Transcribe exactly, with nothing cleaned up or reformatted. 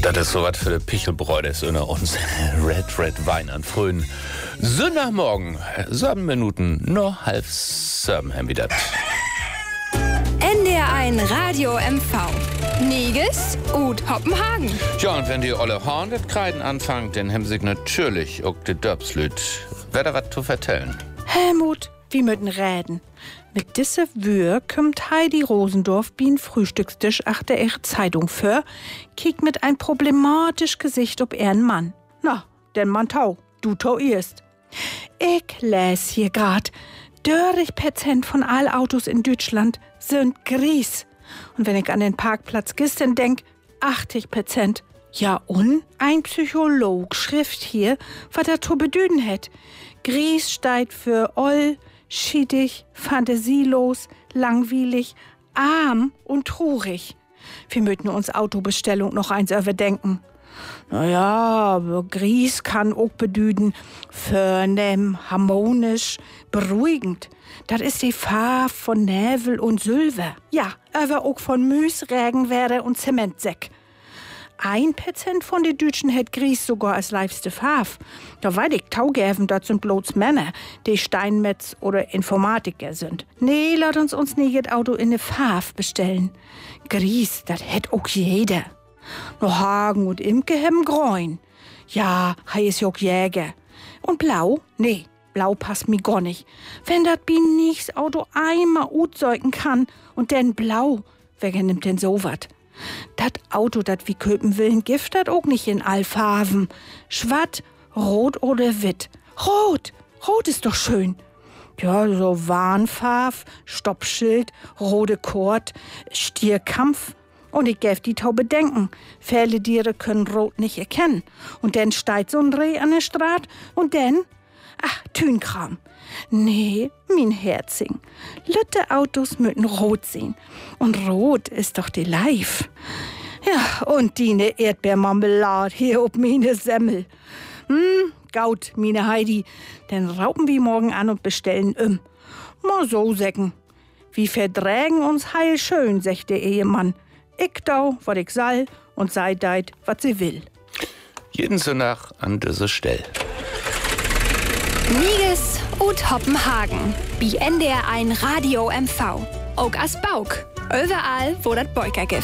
Das ist sowas für die Pichelbräute ist unter uns. Red, Red Wein an frühen Sonntagmorgen. Sieben Minuten, nur halb sieben haben wir das. N D R eins Radio M V. Niges und Hoppenhagen. Ja, und wenn die olle Horn das Kreiden anfangen, dann haben sich natürlich auch die Dörbslüt wer was zu vertellen. Helmut, wir müssen reden. Mit dieser Wür kommt Heidi Rosendorf bien Frühstückstisch achter ihre Zeitung für, kiek mit ein problematisch Gesicht ob ihren Mann. Na, den Mann tau, du tau erst. Ich les hier grad, dreißig Prozent von all Autos in Deutschland sind Gries. Und wenn ich an den Parkplatz gestern denk, achtzig Prozent. Ja, und ein Psycholog schrift hier, was er zu bedüden hätt. Gries steht für oll, schiedig, fantasielos, langweilig, arm und trurig. Wir möchten uns Autobestellung noch eins überdenken. Naja, aber Gries kann auch bedüden, vornehm, harmonisch, beruhigend. Das ist die Farbe von Nebel und Silber. Ja, aber auch von Müs, Regenwerde und Zementsäck. Ein Prozent von den Deutschen hätt Gries sogar als liebste Farbe. Da weiß ich taugäven, das sind bloß Männer, die Steinmetz oder Informatiker sind. Nee, lass uns uns nie das Auto in ne Farbe bestellen. Gries, das hätt auch jeder. Nur Hagen und Imke haben Gräun. Ja, hei ist ja auch Jäger. Und Blau? Nee, Blau passt mir gar nicht. Wenn dat bin nichts Auto einmal utzeugen kann und denn Blau, wer nimmt denn so wat? Dat Auto, dat wie köpen willen, gift dat auch nicht in all Farben. Schwatt, rot oder witt. Rot, rot ist doch schön. Ja, so Warnfarb, Stoppschild, rote Kord, Stierkampf. Und ich gäf die Tau bedenken. Viele Tiere können Rot nicht erkennen. Und dann steigt so ein Reh an der Straat. Und dann, ach, Tünkram. Nee, mein Herzing. Lütte Autos müssen rot sehen. Und rot ist doch die Leif. Ja, und die ne Erdbeermarmelade hier ob meine Semmel. Hm, gaut, meine Heidi. Dann raupen wir morgen an und bestellen um. Mal so säcken. Wir verdrägen uns heil schön, sagt der Ehemann. Ich tau, wat ich sall, und sei deit, wat sie will. Jeden Sonntag an dieser Stelle. Niges und Hoppenhagen. Bi N D R eins Radio M V. Auch as Bauk. Überall, wo dat Beuker gibt.